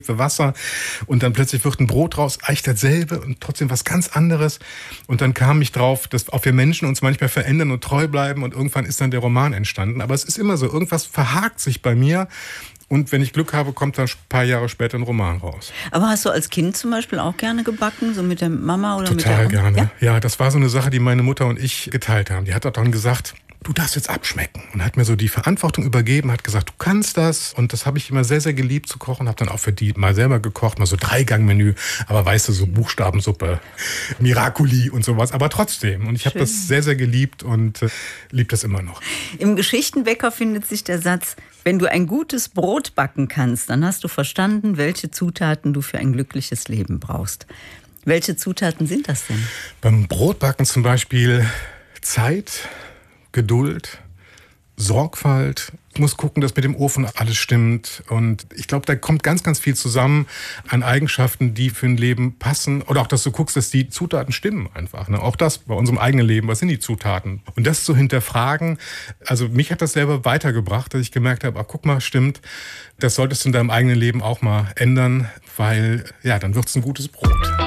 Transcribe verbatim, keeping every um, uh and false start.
für Wasser und dann plötzlich wird ein Brot draus, eigentlich dasselbe und trotzdem was ganz anderes. Und dann kam ich drauf, dass auch wir Menschen uns manchmal verändern und treu bleiben und irgendwann ist dann der Roman entstanden. Aber es ist immer so, irgendwas verhakt sich bei mir und wenn ich Glück habe, kommt dann ein paar Jahre später ein Roman raus. Aber hast du als Kind zum Beispiel auch gerne gebacken, so mit der Mama oder Total mit der gerne. Ja? Ja, das war so eine Sache, die meine Mutter und ich geteilt haben. Die hat auch dann gesagt, du darfst jetzt abschmecken. Und hat mir so die Verantwortung übergeben, hat gesagt, du kannst das. Und das habe ich immer sehr, sehr geliebt zu kochen. Habe dann auch für die mal selber gekocht, mal so Dreigang-Menü. Aber weißt du, so Buchstabensuppe, Miracoli und sowas. Aber trotzdem. Und ich habe das sehr, sehr geliebt und äh, liebe das immer noch. Im Geschichtenwecker findet sich der Satz, wenn du ein gutes Brot backen kannst, dann hast du verstanden, welche Zutaten du für ein glückliches Leben brauchst. Welche Zutaten sind das denn? Beim Brotbacken zum Beispiel Zeit, Geduld, Sorgfalt. Ich muss gucken, dass mit dem Ofen alles stimmt. Und ich glaube, da kommt ganz, ganz viel zusammen an Eigenschaften, die für ein Leben passen. Oder auch, dass du guckst, dass die Zutaten stimmen einfach. Ne? Auch das bei unserem eigenen Leben. Was sind die Zutaten? Und das zu hinterfragen, also mich hat das selber weitergebracht, dass ich gemerkt habe, ach, guck mal, stimmt, das solltest du in deinem eigenen Leben auch mal ändern, weil ja, dann wird's ein gutes Brot.